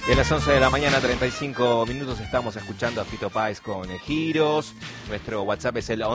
De las 11 de la mañana, 35 minutos, estamos escuchando a Fito Páez con Giros. Nuestro WhatsApp es el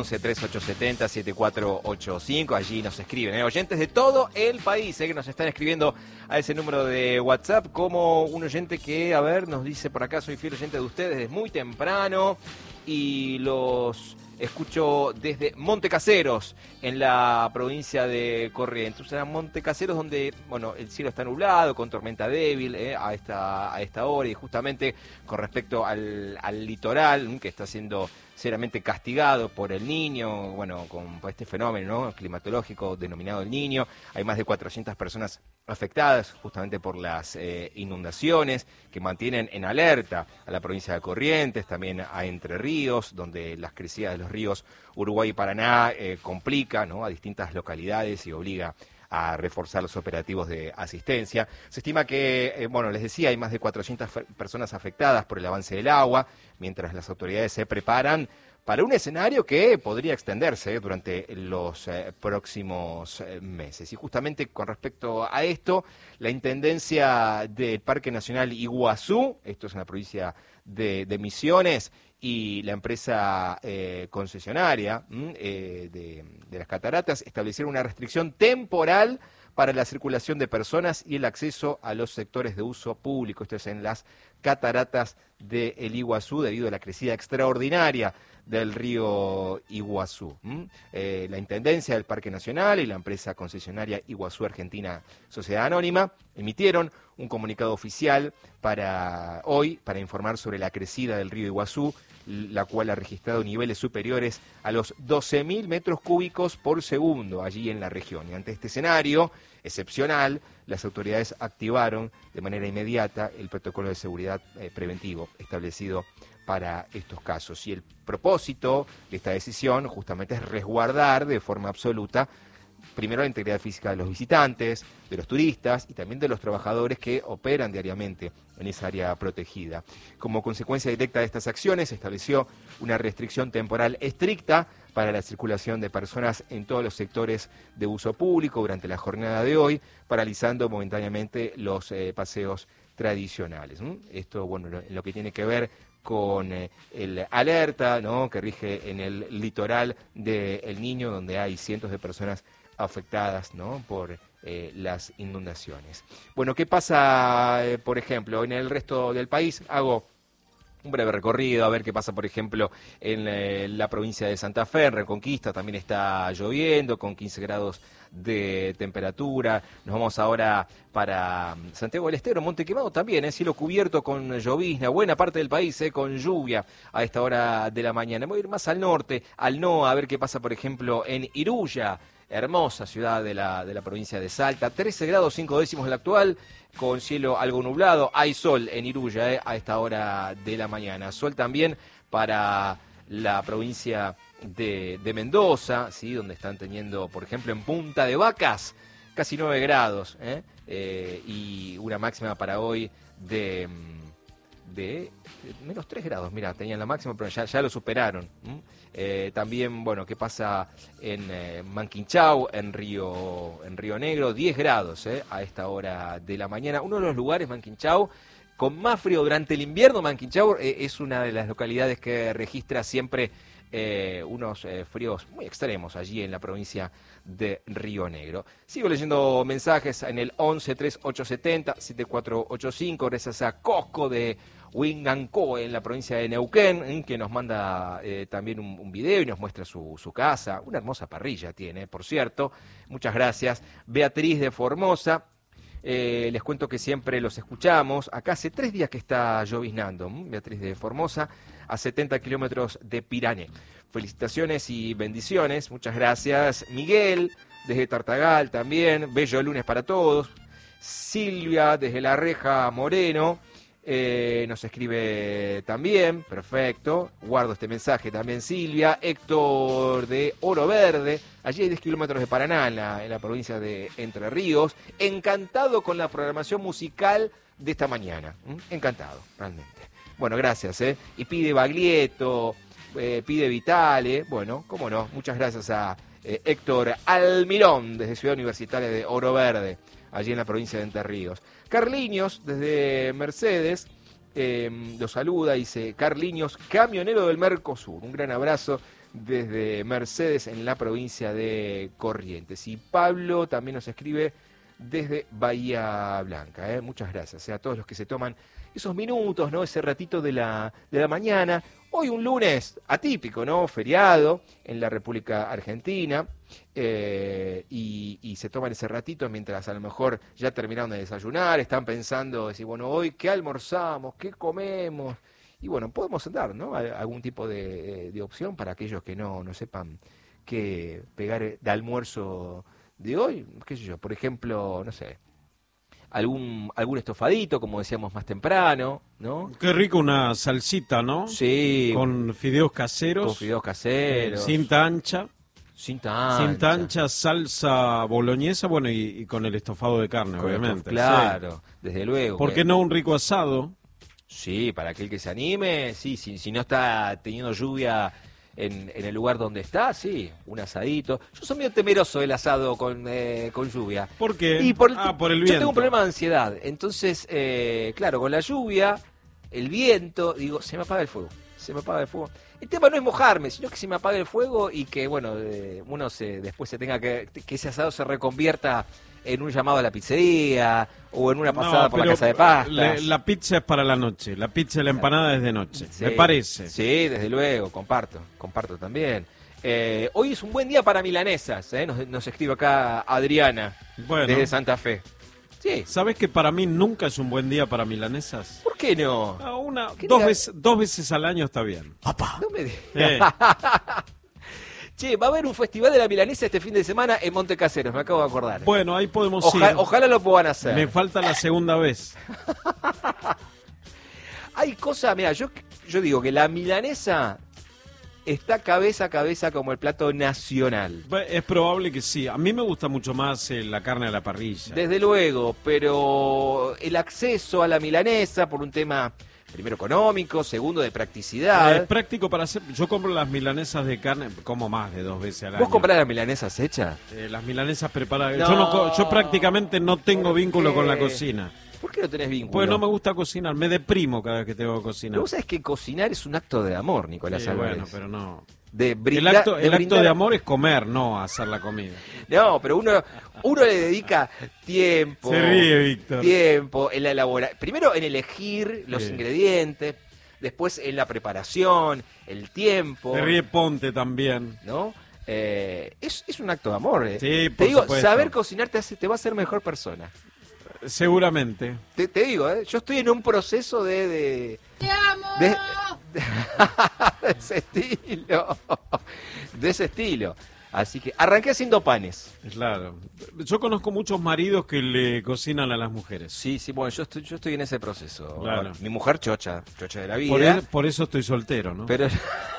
113870-7485. Allí nos escriben, oyentes de todo el país, que nos están escribiendo a ese número de WhatsApp. Como un oyente que, nos dice por acá, soy fiel oyente de ustedes desde muy temprano y los escucho desde Montecaseros, en la provincia de Corrientes. O sea, Montecaseros, donde, el cielo está nublado, con tormenta débil a esta hora, y justamente con respecto al litoral, que está siendo seriamente castigado por el Niño, por este fenómeno, ¿no?, climatológico denominado el Niño. Hay más de 400 personas afectadas justamente por las inundaciones que mantienen en alerta a la provincia de Corrientes, también a Entre Ríos, donde las crecidas de los ríos Uruguay y Paraná complica, ¿no?, a distintas localidades y obliga a reforzar los operativos de asistencia. Se estima que, les decía, hay más de 400 personas afectadas por el avance del agua, mientras las autoridades se preparan para un escenario que podría extenderse durante los próximos meses. Y justamente con respecto a esto, la Intendencia del Parque Nacional Iguazú, esto es en la provincia de Misiones, y la empresa concesionaria de las cataratas establecieron una restricción temporal para la circulación de personas y el acceso a los sectores de uso público. Esto es en las cataratas del Iguazú, debido a la crecida extraordinaria del río Iguazú. La Intendencia del Parque Nacional y la empresa concesionaria Iguazú Argentina Sociedad Anónima emitieron un comunicado oficial para hoy para informar sobre la crecida del río Iguazú, la cual ha registrado niveles superiores a los 12.000 metros cúbicos por segundo allí en la región. Y ante este escenario excepcional, las autoridades activaron de manera inmediata el protocolo de seguridad preventivo establecido para estos casos. Y el propósito de esta decisión justamente es resguardar de forma absoluta primero la integridad física de los visitantes, de los turistas y también de los trabajadores que operan diariamente en esa área protegida. Como consecuencia directa de estas acciones, se estableció una restricción temporal estricta para la circulación de personas en todos los sectores de uso público durante la jornada de hoy, paralizando momentáneamente los paseos tradicionales. Esto, en lo que tiene que ver con el alerta, ¿no?, que rige en el litoral de El Niño, donde hay cientos de personas afectadas, ¿no?, por las inundaciones. ¿Qué pasa, por ejemplo, en el resto del país? Hago un breve recorrido, a ver qué pasa, por ejemplo, en la provincia de Santa Fe. En Reconquista también está lloviendo, con 15 grados de temperatura. Nos vamos ahora para Santiago del Estero, Monte Quemado también, cielo cubierto con llovizna, buena parte del país con lluvia a esta hora de la mañana. Voy a ir más al norte, al NOA, a ver qué pasa, por ejemplo, en Iruya, hermosa ciudad de la provincia de Salta, 13 grados 5 décimos el actual, con cielo algo nublado. Hay sol en Iruya a esta hora de la mañana. Sol también para la provincia de Mendoza, ¿sí?, donde están teniendo, por ejemplo, en Punta de Vacas, casi 9 grados, y una máxima para hoy de menos 3 grados. Mira, tenían la máxima, pero ya lo superaron. También, ¿qué pasa en Manquinchau, en Río Negro? 10 grados a esta hora de la mañana. Uno de los lugares, Manquinchau, con más frío durante el invierno. Manquinchau es una de las localidades que registra siempre unos fríos muy extremos allí en la provincia de Río Negro. Sigo leyendo mensajes en el 113870-7485, gracias a Cosco de Huingancó, en la provincia de Neuquén, que nos manda también un video y nos muestra su casa. Una hermosa parrilla tiene, por cierto. Muchas gracias. Beatriz de Formosa. Les cuento que siempre los escuchamos. Acá hace 3 días que está lloviznando. Beatriz de Formosa, a 70 kilómetros de Pirané. Felicitaciones y bendiciones. Muchas gracias. Miguel, desde Tartagal también. Bello lunes para todos. Silvia, desde La Reja Moreno. Nos escribe también, perfecto, guardo este mensaje también Silvia. Héctor de Oro Verde, allí hay 10 kilómetros de Paraná, en la provincia de Entre Ríos. Encantado con la programación musical de esta mañana, encantado, realmente. Gracias, y pide Baglietto, pide Vitale, cómo no, muchas gracias a Héctor Almirón, desde Ciudad Universitaria de Oro Verde. allí en la provincia de Entre Ríos. Carliños, desde Mercedes, lo saluda, dice Carliños, camionero del Mercosur. Un gran abrazo desde Mercedes en la provincia de Corrientes. Y Pablo también nos escribe desde Bahía Blanca. Muchas gracias a todos los que se toman esos minutos, ¿no? Ese ratito de la mañana. Hoy un lunes atípico, ¿no? Feriado en la República Argentina. Y se toman ese ratito mientras a lo mejor ya terminaron de desayunar, están pensando, decir, bueno, hoy qué almorzamos, qué comemos. Y bueno, podemos dar, ¿no? Algún tipo de opción para aquellos que no sepan qué pegar de almuerzo de hoy, qué sé yo, por ejemplo, no sé, algún estofadito, como decíamos más temprano, ¿no? Qué rico una salsita, ¿no? Sí. Con fideos caseros. Con fideos caseros. Cinta ancha. Cinta ancha. Cinta ancha, salsa boloñesa, bueno, y con el estofado de carne, obviamente. Claro, sí. Desde luego. ¿Por qué no un rico asado? Sí, para aquel que se anime, sí, si no está teniendo lluvia en el lugar donde está, sí, un asadito. Yo soy medio temeroso del asado con lluvia. ¿Por qué? Y por el viento. Yo tengo un problema de ansiedad. Entonces, claro, con la lluvia, el viento, digo, se me apaga el fuego. El tema no es mojarme, sino que se me apague el fuego y que, bueno, uno después se tenga que ese asado se reconvierta en un llamado a la pizzería o en una pasada por la casa de pastas. La pizza es para la noche, la pizza y la empanada es de noche, sí, me parece. Sí, desde luego, comparto también. Hoy es un buen día para milanesas, nos escribe acá Adriana, desde Santa Fe. Sí. ¿Sabes que para mí nunca es un buen día para milanesas? ¿Por qué no? Dos veces al año está bien. ¡Papá! No me digas. Che, va a haber un festival de la milanesa este fin de semana en Monte Caseros, me acabo de acordar. Bueno, ahí podemos ir. Ojalá lo puedan hacer. Me falta la segunda vez. Hay cosas, mira, yo digo que la milanesa está cabeza a cabeza como el plato nacional. Es probable que sí. A mí me gusta mucho más la carne a la parrilla. Desde luego, pero el acceso a la milanesa por un tema... Primero económico, segundo de practicidad. Es práctico para hacer. Yo compro las milanesas de carne, como más de 2 veces al año. ¿Vos comprás las milanesas hechas? Las milanesas preparadas. No, yo prácticamente no tengo vínculo con la cocina. ¿Por qué no tenés vínculo? Pues no me gusta cocinar, me deprimo cada vez que tengo que cocinar. Pero vos sabés que cocinar es un acto de amor, Nicolás Álvarez. Bueno, pero no. El acto de amor es comer, no hacer la comida. No, pero uno le dedica tiempo. Se ríe, Víctor. Tiempo en la elaboración. Primero en elegir los ingredientes, después en la preparación, el tiempo. Se ríe Ponte también. ¿No? Es un acto de amor. Sí, te digo, supuesto. Saber cocinar te va a hacer mejor persona. Seguramente. Te digo, yo estoy en un proceso de ¡Te amo! de ese estilo. Así que arranqué haciendo panes. Claro. Yo conozco muchos maridos que le cocinan a las mujeres. Sí, bueno, yo estoy en ese proceso. Claro. Mi mujer chocha de la vida. Por eso estoy soltero, ¿no? Pero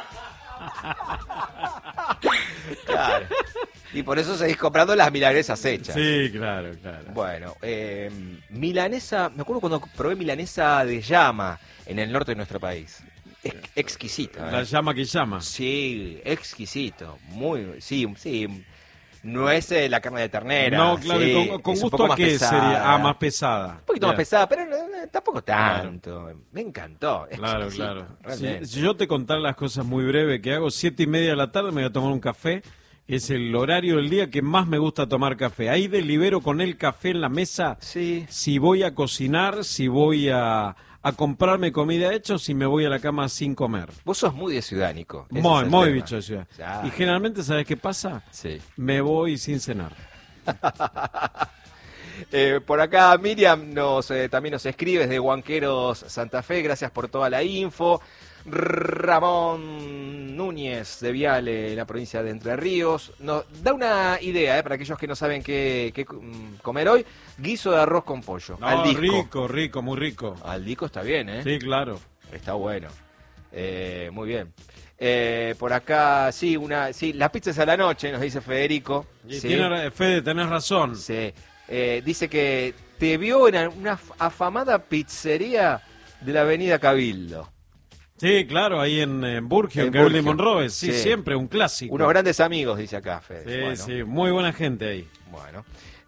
claro. Y por eso seguís comprando las milanesas hechas. Sí, claro. Bueno, milanesa, me acuerdo cuando probé milanesa de llama en el norte de nuestro país. Exquisita. La llama que llama. Sí, exquisito. Sí. No es la carne de ternera. No, claro, sí, con es un gusto poco a más qué pesada. sería. Más pesada. Un poquito más pesada, pero tampoco tanto. Me encantó. Claro. Si yo te contara las cosas muy breves que hago, 7:30 de la tarde me voy a tomar un café. Es el horario del día que más me gusta tomar café. Ahí delibero con el café en la mesa si voy a cocinar, si voy a comprarme comida hecha o si me voy a la cama sin comer. Vos sos muy de ciudad, Nico. Muy bicho de ciudad. Ya. Y generalmente, ¿sabes qué pasa? Sí. Me voy sin cenar. Por acá Miriam también nos escribe desde Huanqueros, Santa Fe. Gracias por toda la info. Ramón Núñez de Viale, en la provincia de Entre Ríos, nos da una idea para aquellos que no saben qué comer hoy. Guiso de arroz con pollo. Al disco. Rico, muy rico. Al disco está bien, ¿eh? Sí, claro. Está bueno. Muy bien. Por acá, la pizza es a la noche, nos dice Federico. Sí. Fede, tenés razón. Sí. Dice que te vio en una afamada pizzería de la avenida Cabildo. Sí, claro, ahí en Burgio, en Cabildo y Monroe. Sí, siempre, un clásico. Unos grandes amigos, dice acá, Fede. Sí, muy buena gente ahí. Bueno.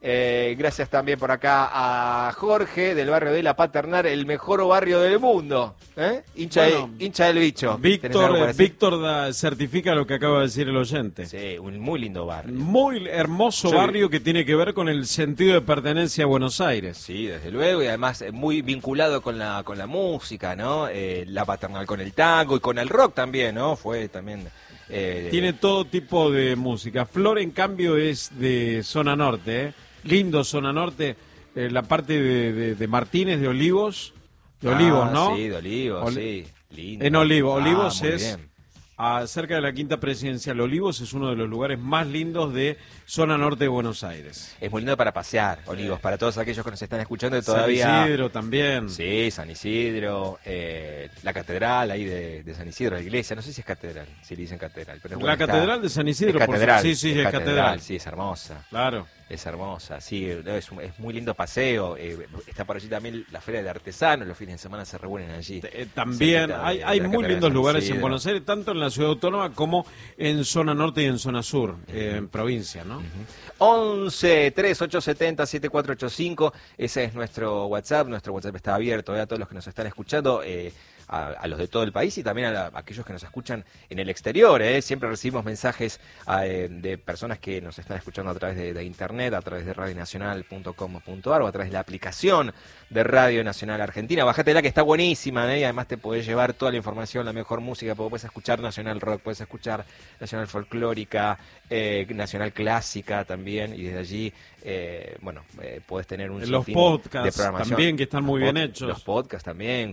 Gracias también por acá a Jorge del barrio de La Paternal, el mejor barrio del mundo. Hincha del bicho. Víctor certifica lo que acaba de decir el oyente. Sí, un muy lindo barrio. Muy hermoso barrio que tiene que ver con el sentido de pertenencia a Buenos Aires. Sí, desde luego, y además muy vinculado con la música, ¿no? La Paternal con el tango y con el rock también, ¿no? Fue también... Tiene todo tipo de música. Flor, en cambio, es de zona norte, lindo zona norte, la parte de Martínez, de Olivos, ¿no? Sí, de Olivos, sí, lindo. En Olivos es bien. Cerca de la Quinta Presidencial. Olivos es uno de los lugares más lindos de zona norte de Buenos Aires. Es muy lindo para pasear, Olivos, para todos aquellos que nos están escuchando todavía. San Isidro también. Sí, San Isidro, la catedral ahí de San Isidro, la iglesia, no sé si es catedral, si le dicen catedral. Pero la catedral de San Isidro, es catedral, sí, es catedral. Sí, es hermosa. Claro. Es hermosa, sí, es muy lindo paseo. Está por allí también la Feria de Artesanos, los fines de semana se reúnen allí. También hay muy lindos lugares en Buenos Aires, tanto en la ciudad autónoma como en zona norte y en zona sur, en provincia, ¿no? 11 3870 7485, ese es nuestro WhatsApp está abierto a todos los que nos están escuchando. A los de todo el país y también a aquellos que nos escuchan en el exterior. Siempre recibimos mensajes de personas que nos están escuchando a través de internet, a través de radionacional.com.ar o a través de la aplicación de Radio Nacional Argentina. Bájatela, que está buenísima, y además te podés llevar toda la información, la mejor música, porque puedes escuchar Nacional Rock, puedes escuchar Nacional Folclórica, Nacional Clásica también, y desde allí puedes tener un los sinfín podcasts de programación también, que están muy bien hechos. Los podcasts también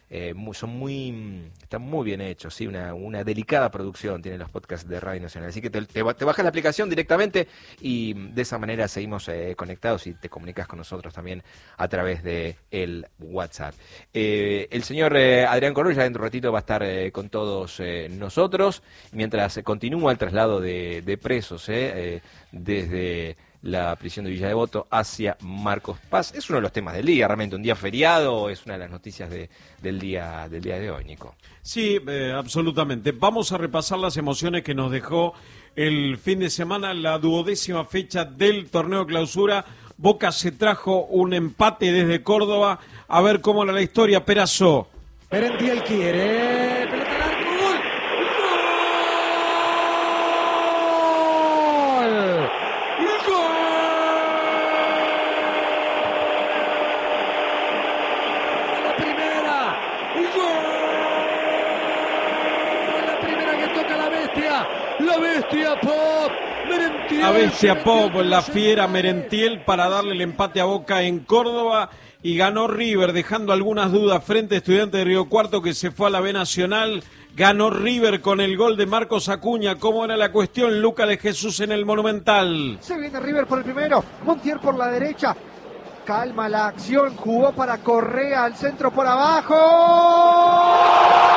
están muy bien hechos, sí, una delicada producción tienen los podcasts de Radio Nacional, así que te bajas la aplicación directamente y de esa manera seguimos conectados y te comunicas con nosotros también a través de el WhatsApp. El señor Adrián Correa ya dentro de un ratito va a estar con todos nosotros, mientras continúa el traslado de presos desde la prisión de Villa Devoto hacia Marcos Paz. Es uno de los temas del día, realmente un día feriado, es una de las noticias del día de hoy, Nico. Sí, absolutamente. Vamos a repasar las emociones que nos dejó el fin de semana, la 12ª fecha del torneo Clausura. Boca se trajo un empate desde Córdoba. A ver cómo era la historia. Perazo. Merentiel quiere. Pelota al arco. ¡Gol! La bestia Pop, Merentiel. La bestia Pop, la fiera Merentiel para darle el empate a Boca en Córdoba, y ganó River dejando algunas dudas frente a Estudiantes de Río Cuarto, que se fue a la B Nacional. Ganó River con el gol de Marcos Acuña. ¿Cómo era la cuestión? Luca de Jesús en el Monumental. Se viene River por el primero, Montiel por la derecha. Calma la acción, jugó para Correa al centro por abajo.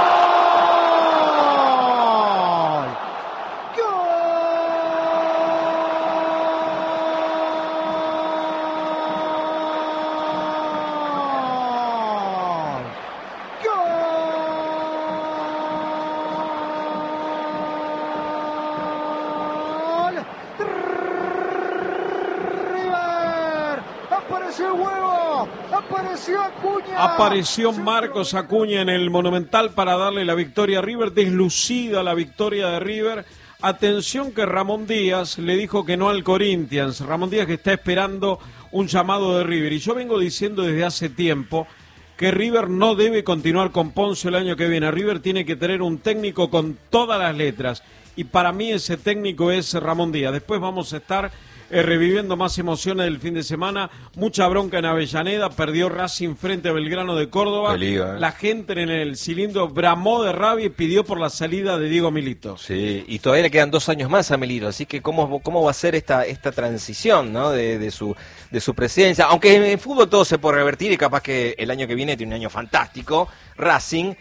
Apareció Marcos Acuña en el Monumental para darle la victoria a River, deslucida la victoria de River. Atención que Ramón Díaz le dijo que no al Corinthians. Ramón Díaz que está esperando un llamado de River. Y yo vengo diciendo desde hace tiempo que River no debe continuar con Poncio el año que viene. River tiene que tener un técnico con todas las letras. Y para mí ese técnico es Ramón Díaz. Después vamos a estar reviviendo más emociones del fin de semana. Mucha bronca en Avellaneda, perdió Racing frente a Belgrano de Córdoba. La gente en el cilindro bramó de rabia y pidió por la salida de Diego Milito. Sí, y todavía le quedan 2 años más a Milito, así que cómo va a ser esta transición, ¿no? de su presidencia, aunque en fútbol todo se puede revertir y capaz que el año que viene tiene un año fantástico. Racing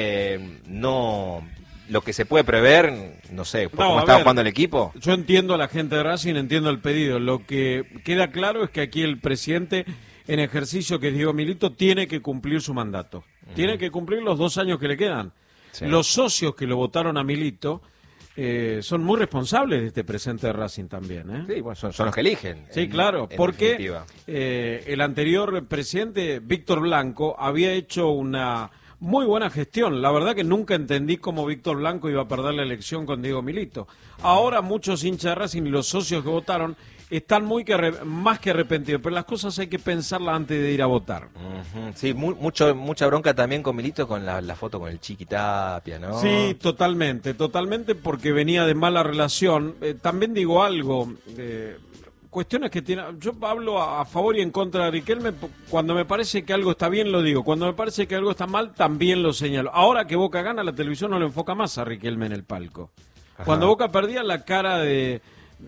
lo que se puede prever, no sé, ¿cómo estaba jugando el equipo? Yo entiendo a la gente de Racing, entiendo el pedido. Lo que queda claro es que aquí el presidente en ejercicio, que es Diego Milito, tiene que cumplir su mandato. Tiene que cumplir los 2 años que le quedan. Sí. Los socios que lo votaron a Milito son muy responsables de este presente de Racing también, ¿eh? Sí, bueno, son los que eligen. Sí, claro, porque el anterior presidente, Víctor Blanco, había hecho una muy buena gestión. La verdad que nunca entendí cómo Víctor Blanco iba a perder la elección con Diego Milito. Ahora muchos hinchas de Racing y los socios que votaron están más que arrepentidos, pero las cosas hay que pensarlas antes de ir a votar. Sí, mucha bronca también con Milito con la foto con el Chiqui Tapia, ¿no? Sí, totalmente, porque venía de mala relación. También digo algo, cuestiones que tiene. Yo hablo a favor y en contra de Riquelme. Cuando me parece que algo está bien, lo digo. Cuando me parece que algo está mal, también lo señalo. Ahora que Boca gana, la televisión no lo enfoca más a Riquelme en el palco. Ajá. Cuando Boca perdía, la cara de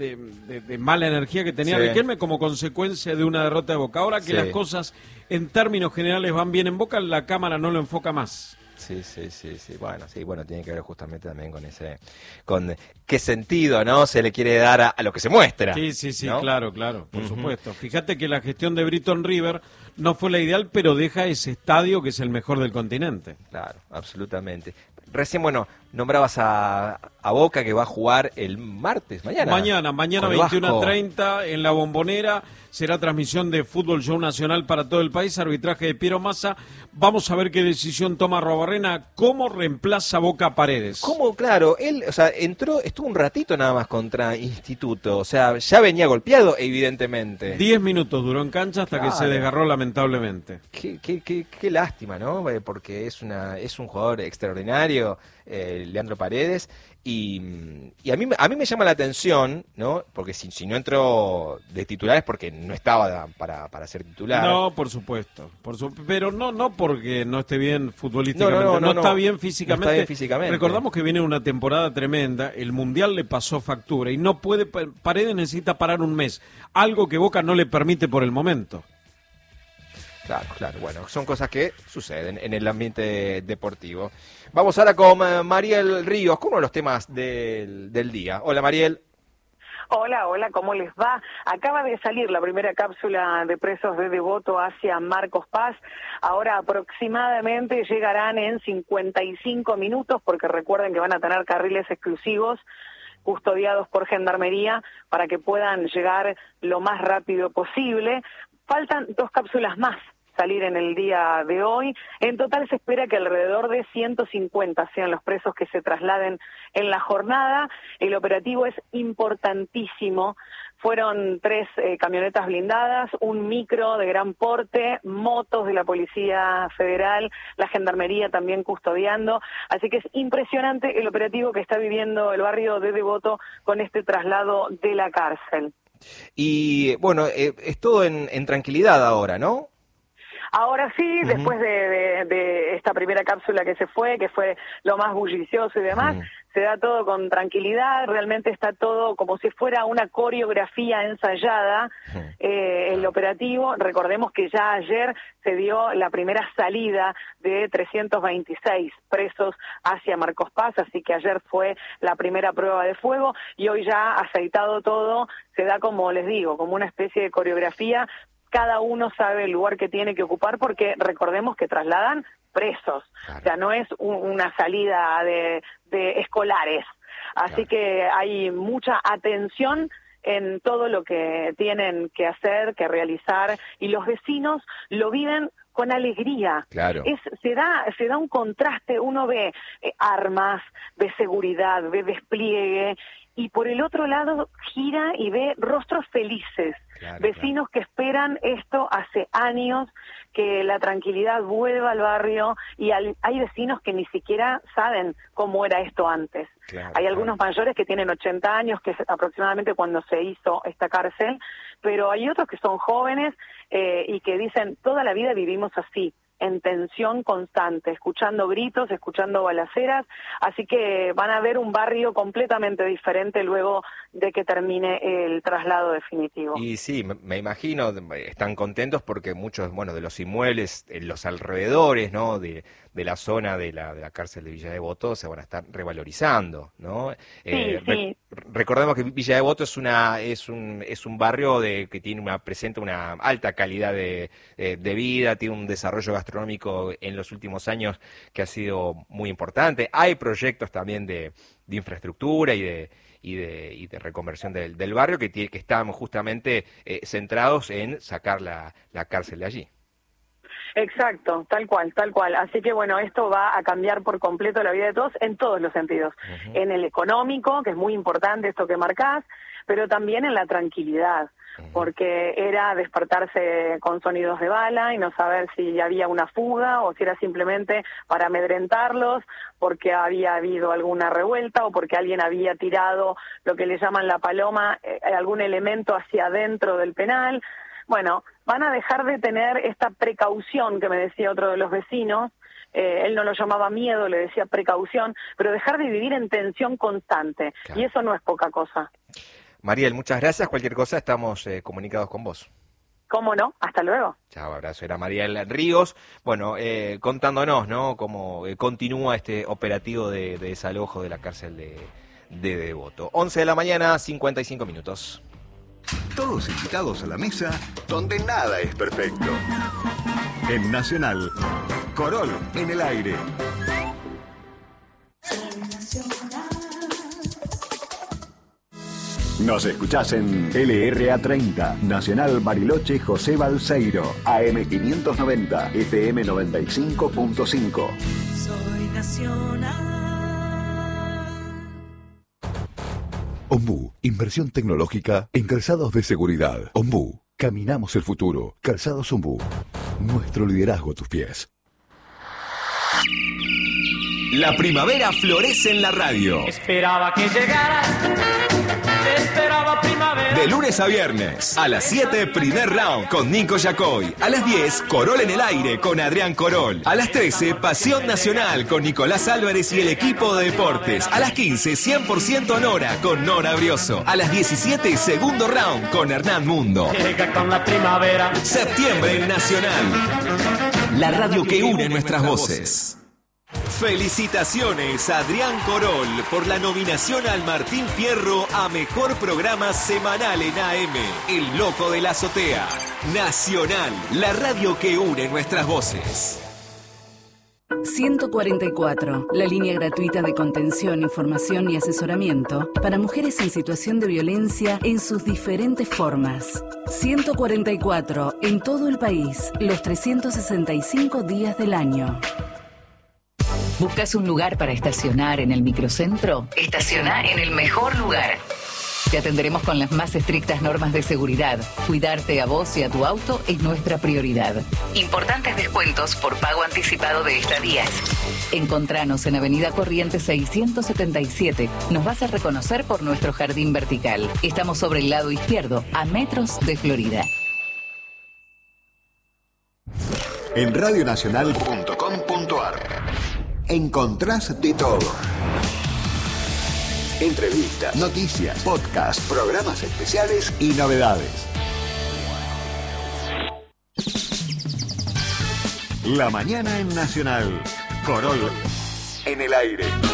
mala energía que tenía Riquelme como consecuencia de una derrota de Boca. Ahora que las cosas en términos generales van bien en Boca, la cámara no lo enfoca más. Sí. Bueno, tiene que ver justamente también con qué sentido, ¿no? Se le quiere dar a lo que se muestra. Sí, ¿no? claro, por supuesto. Fíjate que la gestión de Brito en River no fue la ideal, pero deja ese estadio que es el mejor del continente. Claro, absolutamente. Recién, nombrabas a Boca que va a jugar el martes, mañana. Mañana 21:30 en la Bombonera. Será transmisión de Fútbol Show Nacional para todo el país, arbitraje de Piero Massa. Vamos a ver qué decisión toma Arruabarrena, cómo reemplaza Boca a Paredes. ¿Cómo? Claro, él, estuvo un ratito nada más contra Instituto, ya venía golpeado, evidentemente. 10 minutos duró en cancha hasta que se desgarró lamentablemente. Qué lástima, ¿no? Porque es un jugador extraordinario, Leandro Paredes, y a mí me llama la atención, ¿no? Porque si no entró de titular es porque no estaba para ser titular. No, por supuesto, pero no porque no esté bien futbolísticamente, no está bien físicamente. No está bien físicamente. Recordamos que viene una temporada tremenda, el Mundial le pasó factura y no puede, Paredes necesita parar un mes, algo que Boca no le permite por el momento. Claro, bueno, son cosas que suceden en el ambiente deportivo. Vamos ahora con Mariel Ríos, con uno de los temas del día. Hola, Mariel. Hola, ¿cómo les va? Acaba de salir la primera cápsula de presos de Devoto hacia Marcos Paz. Ahora aproximadamente llegarán en 55 minutos, porque recuerden que van a tener carriles exclusivos custodiados por Gendarmería para que puedan llegar lo más rápido posible. Faltan 2 cápsulas más salir en el día de hoy. En total se espera que alrededor de 150 sean los presos que se trasladen en la jornada. El operativo es importantísimo. Fueron 3 camionetas blindadas, un micro de gran porte, motos de la Policía Federal, la Gendarmería también custodiando. Así que es impresionante el operativo que está viviendo el barrio de Devoto con este traslado de la cárcel. Y bueno, es todo en tranquilidad ahora, ¿no? Ahora sí, después de esta primera cápsula que fue lo más bullicioso y demás, se da todo con tranquilidad, realmente está todo como si fuera una coreografía ensayada, el operativo. Recordemos que ya ayer se dio la primera salida de 326 presos hacia Marcos Paz, así que ayer fue la primera prueba de fuego y hoy ya aceitado todo, se da como les digo, como una especie de coreografía. Cada uno sabe el lugar que tiene que ocupar porque recordemos que trasladan presos, claro. O sea, no es una salida de escolares, así que hay mucha atención en todo lo que tienen que hacer, que realizar, y los vecinos lo viven con alegría. Claro. Se da un contraste, uno ve armas, ve seguridad, ve despliegue, y por el otro lado gira y ve rostros felices, vecinos que esperan esto hace años, que la tranquilidad vuelva al barrio, y hay vecinos que ni siquiera saben cómo era esto antes. Hay algunos mayores que tienen 80 años, que es aproximadamente cuando se hizo esta cárcel, pero hay otros que son jóvenes y que dicen, toda la vida vivimos así, en tensión constante, escuchando gritos, escuchando balaceras, así que van a ver un barrio completamente diferente luego de que termine el traslado definitivo. Y sí, me imagino, están contentos porque muchos, de los inmuebles en los alrededores, ¿no?, de la zona de la cárcel de Villa Devoto se van a estar revalorizando, ¿no? Sí. recordemos que Villa Devoto es un barrio que presenta una alta calidad de vida, tiene un desarrollo gastronómico en los últimos años que ha sido muy importante. Hay proyectos también de infraestructura y de reconversión del barrio que están justamente centrados en sacar la cárcel de allí. Exacto, tal cual. Así que bueno, esto va a cambiar por completo la vida de todos en todos los sentidos. Uh-huh. En el económico, que es muy importante esto que marcás, pero también en la tranquilidad, porque era despertarse con sonidos de bala y no saber si había una fuga o si era simplemente para amedrentarlos, porque había habido alguna revuelta o porque alguien había tirado lo que le llaman la paloma, algún elemento hacia adentro del penal. Bueno, van a dejar de tener esta precaución que me decía otro de los vecinos, él no lo llamaba miedo, le decía precaución, pero dejar de vivir en tensión constante, claro. Y eso no es poca cosa. Mariel, muchas gracias, cualquier cosa estamos comunicados con vos. ¿Cómo no? Hasta luego. Chao, abrazo. Era Mariel Ríos, bueno, contándonos, ¿no?, cómo continúa este operativo de desalojo de la cárcel de Devoto. 11 de la mañana, 55 minutos. Todos invitados a la mesa donde nada es perfecto. En Nacional, Corol en el aire. Nos escuchás en LRA30, Nacional Bariloche José Balseiro, AM590, FM 95.5. Soy Nacional. Ombú, inversión tecnológica en calzados de seguridad. Ombú, caminamos el futuro. Calzados Ombú, nuestro liderazgo a tus pies. La primavera florece en la radio. Esperaba que llegara. Esperaba primavera. De lunes a viernes, a las 7, primer round con Nico Yacoy. A las 10, Corol en el aire con Adrián Corol. A las 13, Pasión Nacional con Nicolás Álvarez y el equipo de deportes. A las 15, 100% Nora con Nora Brioso. A las 17, segundo round con Hernán Mundo. Llega con la primavera. Septiembre en Nacional. La radio que une nuestras voces. Felicitaciones a Adrián Corol por la nominación al Martín Fierro a Mejor Programa Semanal en AM, El Loco de la Azotea. Nacional, la radio que une nuestras voces. 144, la línea gratuita de contención, información y asesoramiento para mujeres en situación de violencia en sus diferentes formas. 144, en todo el país, los 365 días del año. ¿Buscas un lugar para estacionar en el microcentro? Estaciona en el mejor lugar. Te atenderemos con las más estrictas normas de seguridad. Cuidarte a vos y a tu auto es nuestra prioridad. Importantes descuentos por pago anticipado de estadías. Encontranos en Avenida Corrientes 677. Nos vas a reconocer por nuestro jardín vertical. Estamos sobre el lado izquierdo, a metros de Florida. En radionacional.com.ar encontrás de todo. Entrevistas, noticias, podcasts, programas especiales y novedades. La mañana en Nacional. Corol en el aire.